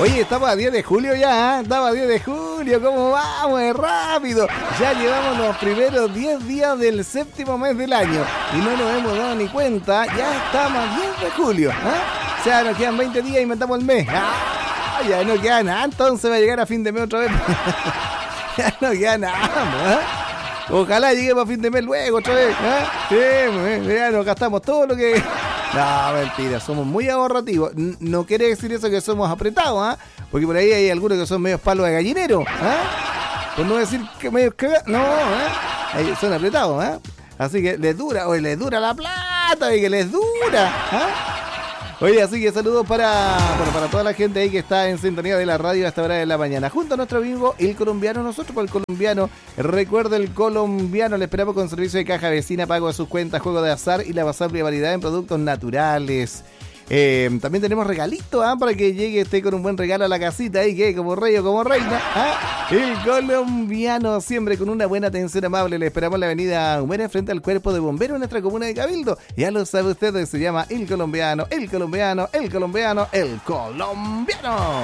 Oye, estamos a 10 de julio ya, ¿eh? Estamos a 10 de julio, ¿cómo vamos? Es rápido. Ya llevamos los primeros 10 días del séptimo mes del año y no nos hemos dado ni cuenta, ya estamos a 10 de julio, ¿eh? O sea, nos quedan 20 días y inventamos el mes. ¡Ah! Ya no queda nada, entonces va a llegar a fin de mes otra vez. Ya no queda nada, ¿eh? Ojalá lleguemos a fin de mes luego otra vez, ¿eh? Sí, ya nos gastamos todo lo que... No, mentira, somos muy ahorrativos. No quiere decir eso que somos apretados, ¿ah? Porque por ahí hay algunos que son medios palos de gallinero, ¿ah? Por no decir que medios cagados. No, ¿eh? Son apretados, ¿ah? Así que les dura, oye, les dura la plata y que les dura, ¿ah? Oye, así que saludos para toda la gente ahí que está en sintonía de la radio a esta hora de la mañana. Junto a nuestro amigo El Colombiano, nosotros con El Colombiano. Recuerda, El Colombiano, le esperamos con servicio de caja vecina, pago de sus cuentas, juego de azar y la más amplia variedad en productos naturales. También tenemos regalitos, para que llegue con un buen regalo a la casita ahí, que como rey o como reina. El Colombiano, siempre con una buena atención amable. Le esperamos en la avenida Humera frente al cuerpo de bomberos en nuestra comuna de Cabildo. Ya lo sabe usted, se llama El Colombiano, El Colombiano, El Colombiano, El Colombiano.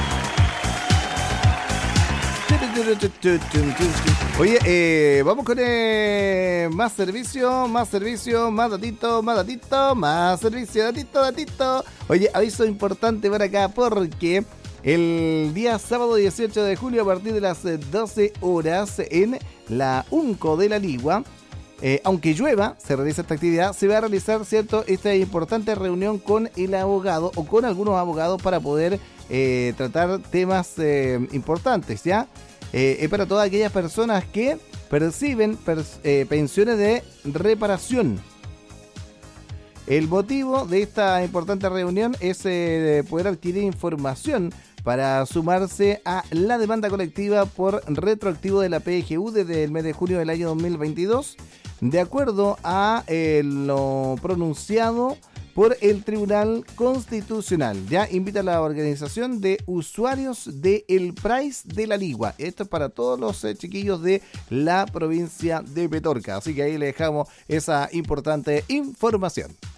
Oye, vamos con más servicio, más datito, más servicio, datito. Oye, aviso importante por acá porque el día sábado 18 de julio a partir de las 12 horas en la UNCO de la Ligua, aunque llueva, se realiza esta actividad, se va a realizar, ¿cierto?, esta importante reunión con el abogado o con algunos abogados para poder tratar temas importantes, ¿ya? Es para todas aquellas personas que perciben pensiones de reparación. El motivo de esta importante reunión es poder adquirir información para sumarse a la demanda colectiva por retroactivo de la PGU desde el mes de junio del año 2022, de acuerdo a lo pronunciado por el Tribunal Constitucional. Ya invita a la organización de usuarios de El Price de la Ligua. Esto es para todos los chiquillos de la provincia de Petorca. Así que ahí le dejamos esa importante información.